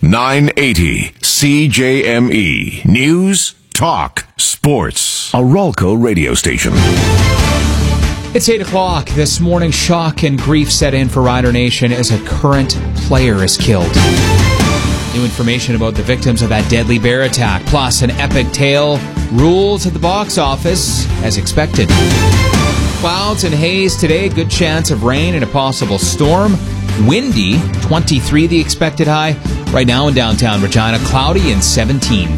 980 CJME. News, talk, sports. A Ralco radio station. It's 8 o'clock. This morning, shock and grief set in for Rider Nation as a current player is killed. New information about the victims of that deadly bear attack, plus an epic tale rules at the box office as expected. Clouds and haze today, good chance of rain and a possible storm. Windy, 23 the expected high. Right now in downtown Regina, cloudy and 17.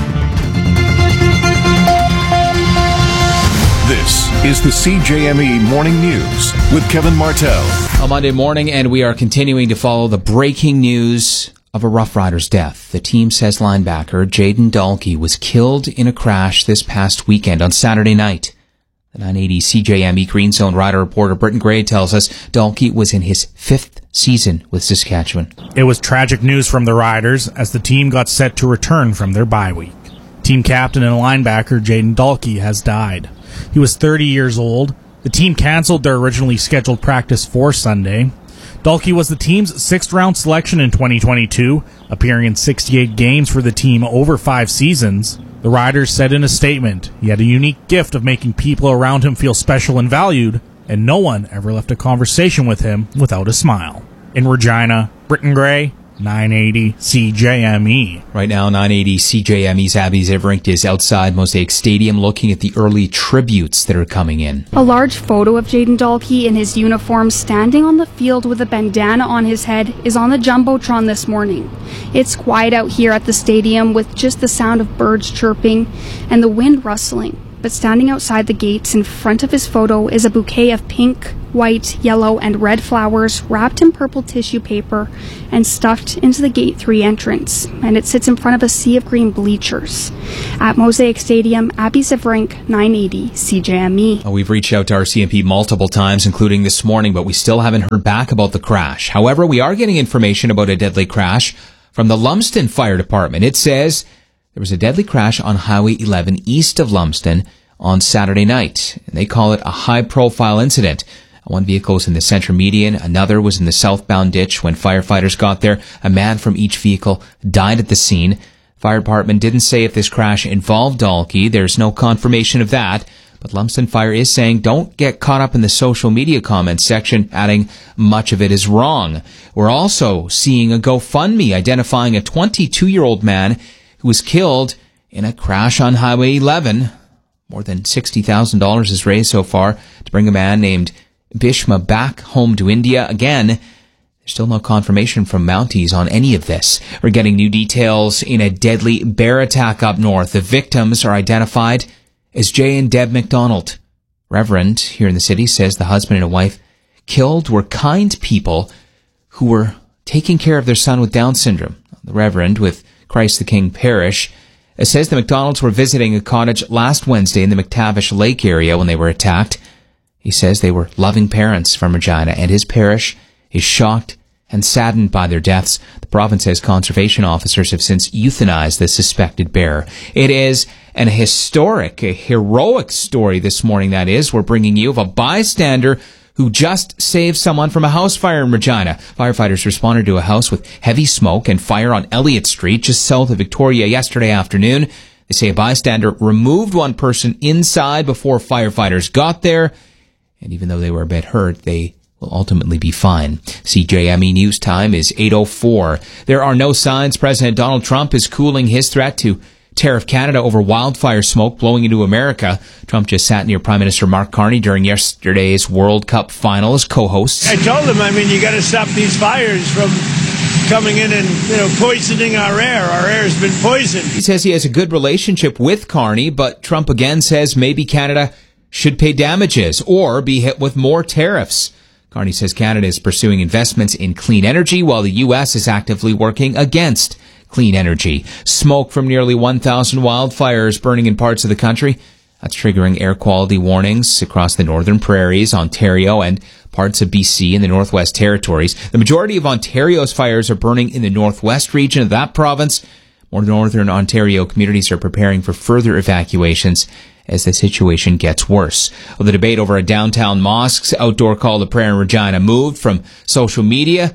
This is the CJME Morning News with Kevin Martell. On Monday morning, and we are continuing to follow the breaking news of a Rough Rider's death. The team says linebacker Jayden Dalkey was killed in a crash this past weekend on Saturday night. The 980 CJME Green Zone Rider reporter Britton Gray tells us Dalkey was in his 5th season with Saskatchewan. It was tragic news from the Riders as the team got set to return from their bye week. Team captain and linebacker Jayden Dalkey has died. He was 30 years old. The team canceled their originally scheduled practice for Sunday. Dalkey was the team's 6th-round selection in 2022, appearing in 68 games for the team over 5 seasons. The Riders said in a statement, he had a unique gift of making people around him feel special and valued, and no one ever left a conversation with him without a smile. In Regina, Britton Gray, 980 CJME. Right now, 980 CJME's Abby Zivrink is outside Mosaic Stadium looking at the early tributes that are coming in. A large photo of Jayden Dalkey in his uniform standing on the field with a bandana on his head is on the Jumbotron this morning. It's quiet out here at the stadium with just the sound of birds chirping and the wind rustling. But standing outside the gates in front of his photo is a bouquet of pink, white, yellow, and red flowers wrapped in purple tissue paper and stuffed into the Gate 3 entrance. And it sits in front of a sea of green bleachers. At Mosaic Stadium, Abby Zivrink, 980 CJME. We've reached out to RCMP multiple times, including this morning, but we still haven't heard back about the crash. However, we are getting information about a deadly crash from the Lumsden Fire Department. It says there was a deadly crash on Highway 11 east of Lumsden on Saturday night, and they call it a high-profile incident. One vehicle was in the center median, another was in the southbound ditch. When firefighters got there, a man from each vehicle died at the scene. Fire department didn't say if this crash involved Dalkey. There's no confirmation of that, but Lumsden Fire is saying don't get caught up in the social media comments section, adding much of it is wrong. We're also seeing a GoFundMe identifying a 22-year-old man who was killed in a crash on Highway 11. More than $60,000 is raised so far to bring a man named Bhishma back home to India. Again, there's still no confirmation from Mounties on any of this. We're getting new details in a deadly bear attack up north. The victims are identified as Jay and Deb McDonald. Reverend here in the city says the husband and a wife killed were kind people who were taking care of their son with Down syndrome. The Reverend with Christ the King Parish says the McDonalds were visiting a cottage last Wednesday in the McTavish Lake area when they were attacked. He says they were loving parents from Regina, and his parish is shocked and saddened by their deaths. The province says conservation officers have since euthanized the suspected bear. It is an historic, a heroic story this morning, that is. We're bringing you of a bystander who just saved someone from a house fire in Regina. Firefighters responded to a house with heavy smoke and fire on Elliott Street, just south of Victoria, yesterday afternoon. They say a bystander removed one person inside before firefighters got there. And even though they were a bit hurt, they will ultimately be fine. CJME News Time is 8:04. There are no signs President Donald Trump is cooling his threat to tariff Canada over wildfire smoke blowing into America. Trump just sat near Prime Minister Mark Carney during yesterday's World Cup final as co-hosts. I told him, you got to stop these fires from coming in and, poisoning our air. Our air has been poisoned. He says he has a good relationship with Carney, but Trump again says maybe Canada should pay damages or be hit with more tariffs. Carney says Canada is pursuing investments in clean energy while the U.S. is actively working against clean energy. Smoke from nearly 1,000 wildfires burning in parts of the country. That's triggering air quality warnings across the Northern Prairies, Ontario, and parts of BC and the Northwest Territories. The majority of Ontario's fires are burning in the northwest region of that province. More Northern Ontario communities are preparing for further evacuations as the situation gets worse. Well, the debate over a downtown mosque's outdoor call to prayer in Regina moved from social media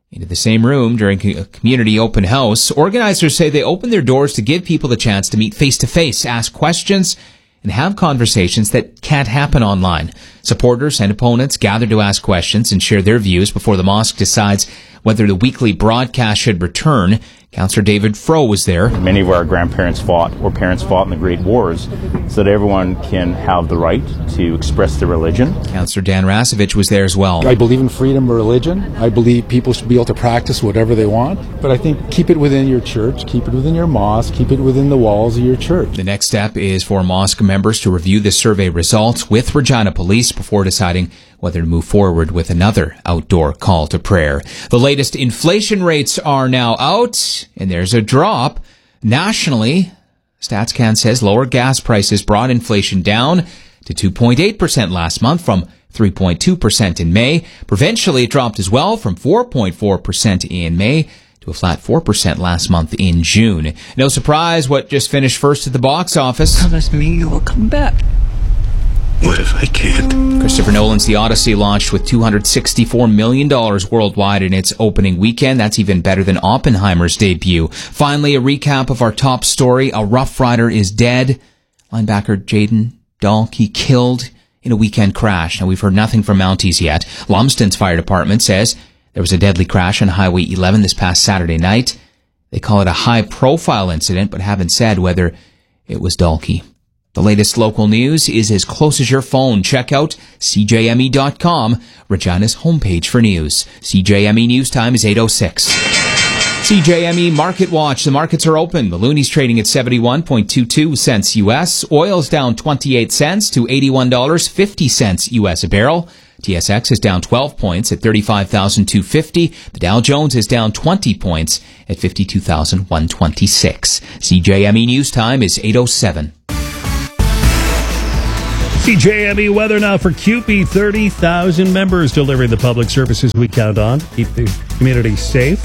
into the same room during a community open house. Organizers say they opened their doors to give people the chance to meet face-to-face, ask questions, and have conversations that can't happen online. Supporters and opponents gather to ask questions and share their views before the mosque decides whether the weekly broadcast should return. Councillor David Froh was there. Many of our grandparents fought, or parents fought in the Great Wars, so that everyone can have the right to express their religion. Councillor Dan Rasevich was there as well. I believe in freedom of religion. I believe people should be able to practice whatever they want. But I think keep it within your church, keep it within your mosque, keep it within the walls of your church. The next step is for mosque members to review the survey results with Regina Police before deciding whether to move forward with another outdoor call to prayer. The latest inflation rates are now out, and there's a drop. Nationally, StatsCan says lower gas prices brought inflation down to 2.8% last month from 3.2% in May. Provincially, it dropped as well from 4.4% in May to a flat 4% last month in June. No surprise what just finished first at the box office. Promise me you will come back. What if I can't? Christopher Nolan's The Odyssey launched with $264 million worldwide in its opening weekend. That's even better than Oppenheimer's debut. Finally, a recap of our top story. A Rough Rider is dead. Linebacker Jayden Dalkey killed in a weekend crash. Now, we've heard nothing from Mounties yet. Lumsden's fire department says there was a deadly crash on Highway 11 this past Saturday night. They call it a high-profile incident, but haven't said whether it was Dalkey. The latest local news is as close as your phone. Check out CJME.com, Regina's homepage for news. CJME News Time is 8:06. CJME Market Watch. The markets are open. The Looney's trading at 71.22 cents U.S. Oil's down 28 cents to $81.50 U.S. a barrel. TSX is down 12 points at 35,250. The Dow Jones is down 20 points at 52,126. CJME News Time is 8:07. CJME weather now for CUPE. 30,000 members delivering the public services we count on to keep the community safe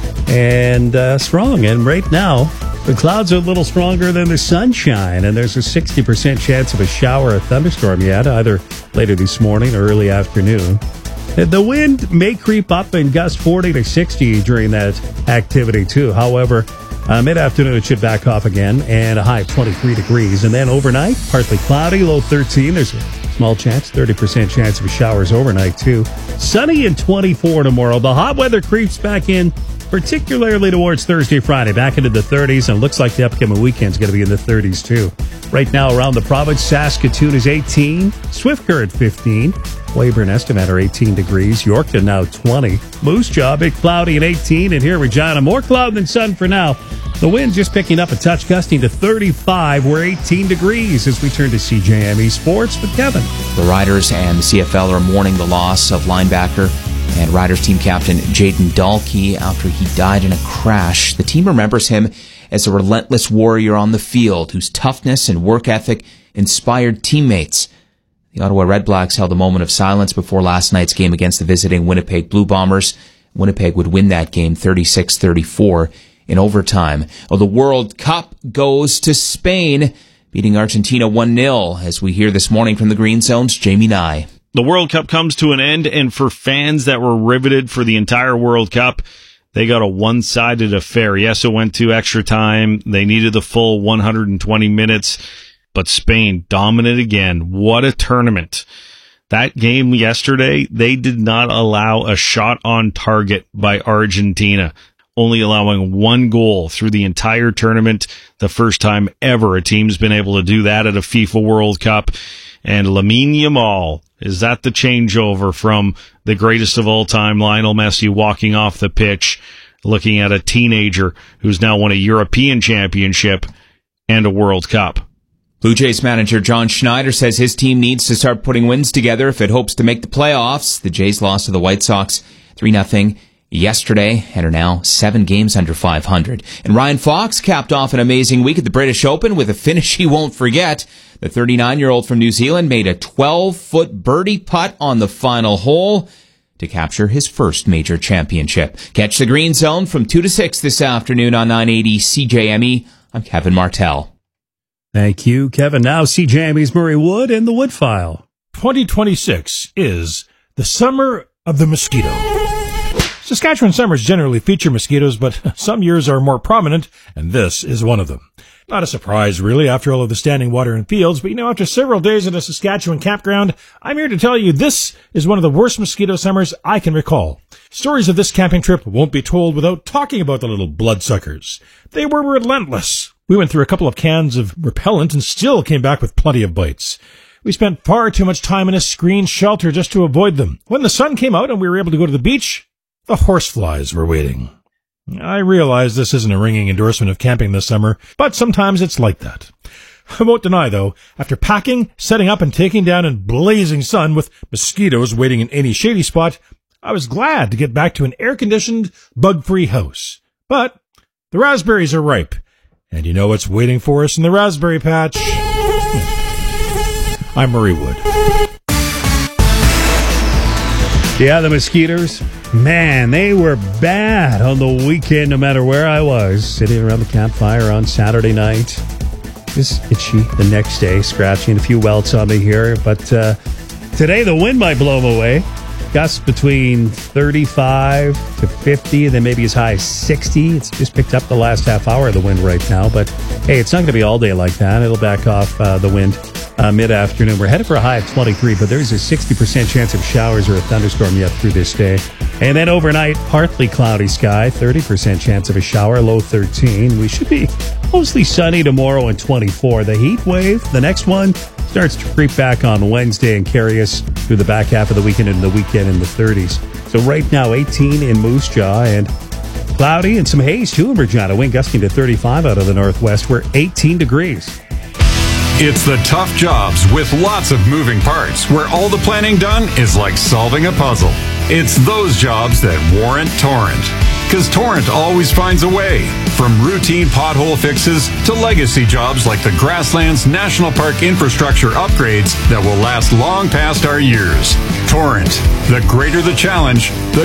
and strong. And right now, the clouds are a little stronger than the sunshine, and there's a 60% chance of a shower or thunderstorm yet, either later this morning or early afternoon. The wind may creep up and gust 40 to 60 during that activity, too. However, mid-afternoon, it should back off again, and a high of 23 degrees. And then overnight, partly cloudy, low 13. There's a small chance, 30% chance of showers overnight, too. Sunny and 24 tomorrow. The hot weather creeps back in, particularly towards Thursday, Friday, back into the 30s, and it looks like the upcoming weekend's going to be in the 30s, too. Right now, around the province, Saskatoon is 18, Swift Current 15, Weyburn Estimator 18 degrees, Yorkton now 20, Moose Jaw, big cloudy and 18, and here Regina, more cloud than sun for now. The wind just picking up a touch, gusting to 35. We're 18 degrees as we turn to CJME Sports with Kevin. The Riders and the CFL are mourning the loss of linebacker and Riders team captain Jayden Dalkey after he died in a crash. The team remembers him as a relentless warrior on the field whose toughness and work ethic inspired teammates. The Ottawa Redblacks held a moment of silence before last night's game against the visiting Winnipeg Blue Bombers. Winnipeg would win that game 36-34 in overtime. Well, the World Cup goes to Spain, beating Argentina 1-0, as we hear this morning from the Green Zone's Jamie Nye. The World Cup comes to an end, and for fans that were riveted for the entire World Cup, they got a one-sided affair. Yes, it went to extra time. They needed the full 120 minutes, but Spain dominant again. What a tournament. That game yesterday, they did not allow a shot on target by Argentina, only allowing one goal through the entire tournament. The first time ever a team's been able to do that at a FIFA World Cup. And Lamine Yamal, is that the changeover from the greatest of all time, Lionel Messi, walking off the pitch, looking at a teenager who's now won a European Championship and a World Cup? Blue Jays manager John Schneider says his team needs to start putting wins together if it hopes to make the playoffs. The Jays lost to the White Sox 3-0 yesterday and are now 7 games under 500. And Ryan Fox capped off an amazing week at the British Open with a finish he won't forget. The 39-year-old from New Zealand made a 12-foot birdie putt on the final hole to capture his first major championship. Catch the Green Zone from 2 to 6 this afternoon on 980 CJME. I'm Kevin Martell. Thank you, Kevin. Now CJME's Murray Wood and the Wood File. 2026 is the summer of the mosquito. Saskatchewan summers generally feature mosquitoes, but some years are more prominent, and this is one of them. Not a surprise, really, after all of the standing water and fields, but after several days at a Saskatchewan campground, I'm here to tell you this is one of the worst mosquito summers I can recall. Stories of this camping trip won't be told without talking about the little bloodsuckers. They were relentless. We went through a couple of cans of repellent and still came back with plenty of bites. We spent far too much time in a screened shelter just to avoid them. When the sun came out and we were able to go to the beach, the horseflies were waiting. I realize this isn't a ringing endorsement of camping this summer, but sometimes it's like that. I won't deny, though, after packing, setting up, and taking down in blazing sun with mosquitoes waiting in any shady spot, I was glad to get back to an air-conditioned, bug-free house. But the raspberries are ripe, and you know what's waiting for us in the raspberry patch? I'm Murray Wood. Yeah, the mosquitoes, man, they were bad on the weekend no matter where I was. Sitting around the campfire on Saturday night. Just itchy the next day, scratching a few welts on me here. But today the wind might blow them away. Gusts between 35 to 50, and then maybe as high as 60. It's just picked up the last half hour of the wind right now. But, hey, it's not going to be all day like that. It'll back off the wind mid-afternoon. We're headed for a high of 23, but there's a 60% chance of showers or a thunderstorm yet through this day. And then overnight, partly cloudy sky, 30% chance of a shower, low 13. We should be mostly sunny tomorrow and 24. The heat wave, the next one, starts to creep back on Wednesday and carry us through the back half of the weekend and the weekend in the 30s. So right now, 18 in Moose Jaw and cloudy and some haze too in Regina. Wind gusting to 35 out of the northwest. We're 18 degrees. It's the tough jobs with lots of moving parts where all the planning done is like solving a puzzle. It's those jobs that warrant Torrent. Because Torrent always finds a way. From routine pothole fixes to legacy jobs like the Grasslands National Park infrastructure upgrades that will last long past our years. Torrent. The greater the challenge, the